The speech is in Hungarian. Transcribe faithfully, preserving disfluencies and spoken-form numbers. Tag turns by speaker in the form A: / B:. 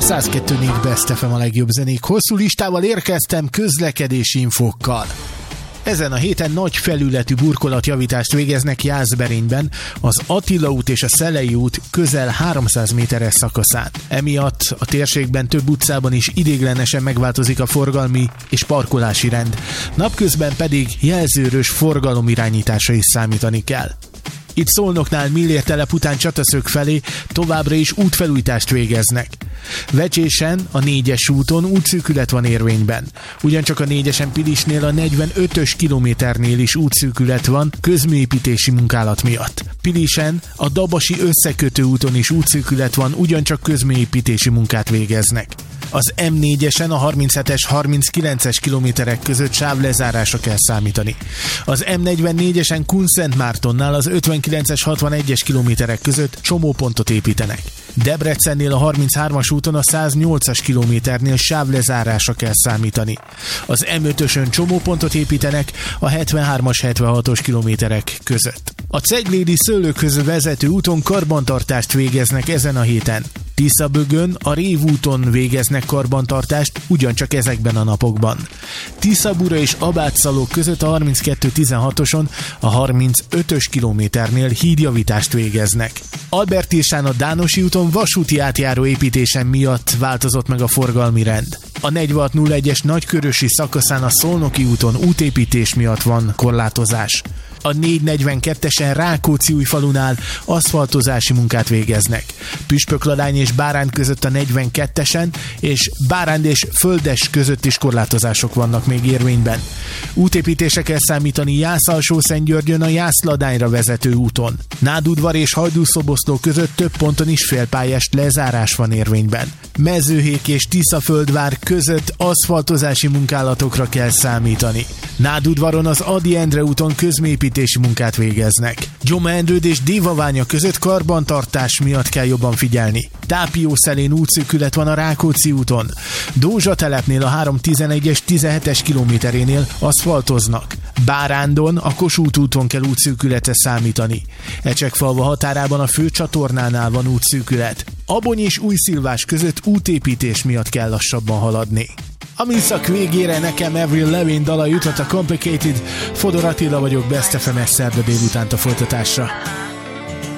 A: száz kettő négy Best ef em a legjobb zenék. Hosszú listával érkeztem közlekedési infókkal. Ezen a héten nagy felületű burkolatjavítást végeznek Jászberényben, az Attila út és a Szelei út közel háromszáz méteres szakaszán. Emiatt a térségben több utcában is ideiglenesen megváltozik a forgalmi és parkolási rend. Napközben pedig jelzőrös forgalomirányításra is számítani kell. Itt Szolnoknál Millér telep után Csataszög felé továbbra is útfelújítást végeznek. Vecsésen a négyes úton útszűkület van érvényben. Ugyancsak a négyesen Pilisnél a negyvenötös kilométernél is útszűkület van közműépítési munkálat miatt. Pilisen a Dabasi összekötő úton is útszűkület van, ugyancsak közműépítési munkát végeznek. Az em négyesen a harminchetes harminckilences kilométerek között sávlezárásra kell számítani. Az em negyvennégyesen Kunszentmártonnál az ötvenkilences hatvanegyes kilométerek között csomópontot építenek. Debrecennél a harminchármas úton a száznyolcas kilométernél sávlezárásra kell számítani. Az em ötösön csomópontot építenek a hetvenhármas hetvenhatos kilométerek között. A Ceglédi szőlőkhöz vezető úton karbantartást végeznek ezen a héten. Tiszabögön a Rév úton végeznek karbantartást ugyancsak ezekben a napokban. Tiszabura és Abátszalók között a harminckettő tizenhatoson a harmincötös kilométernél hídjavítást végeznek. Albertírsán a Dánosi úton vasúti átjáró építésen miatt változott meg a forgalmi rend. A negyvenhat nulla egyes nagykörösi szakaszán a Szolnoki úton útépítés miatt van korlátozás. A négyszáznegyvenkettesen Rákóczi-Újfalunál aszfaltozási munkát végeznek. Püspökladány és Báránd között a negyvenkettesen és Báránd és Földes között is korlátozások vannak még érvényben. Útépítésre kell számítani Jász-Alsó-Szentgyörgyön a Jász-Ladányra vezető úton. Nádudvar és Hajdúszoboszló között több ponton is félpályás lezárás van érvényben. Mezőhék és Tiszaföldvár között aszfaltozási munkálatokra kell számítani. Nádudvaron az Ady Endre úton közműépítési munkát végeznek. Gyoma-Endrőd és Dévaványa között karbantartás miatt kell jobban figyelni. Tápiószelén útszűkület van a Rákóczi úton. Dózsa telepnél a háromszáztizenegyes tizenhetes kilométerénél aszfaltoznak. Bárándon a Kossuth úton kell útszűkületre számítani. Ecsekfalva határában a főcsatornánál van útszűkület. Abony és Újszilvás között útépítés miatt kell lassabban haladni. A műszak végére nekem Avril Lavigne dala jutott, a Complicated. Fodor Attila vagyok, Best ef em-es szerda délutánt a folytatásra.